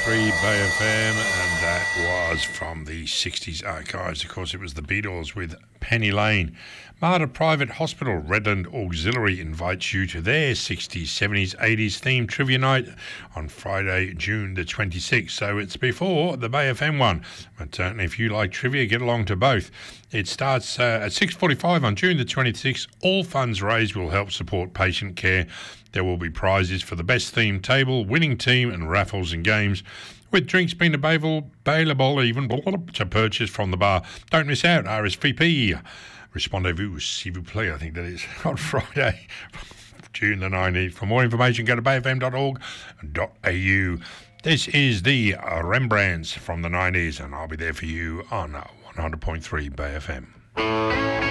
Bay FM, and that was from the 60s archives. Of course, it was the Beatles with Penny Lane. Mater Private Hospital Redland Auxiliary invites you to their 60s, 70s, 80s themed trivia night on Friday, June the 26th. So it's before the Bay FM one. But if you like trivia, get along to both. It starts at 6:45 on June the 26th. All funds raised will help support patient care. There will be prizes for the best themed table, winning team, and raffles and games, with drinks being available even to purchase from the bar. Don't miss out. RSVP. Respondez-vous, s'il vous plaît, I think that is, on Friday, June the 19th. For more information, go to bayfm.org.au. This is the Rembrandts from the 90s, and I'll be there for you on 100.3 Bay FM.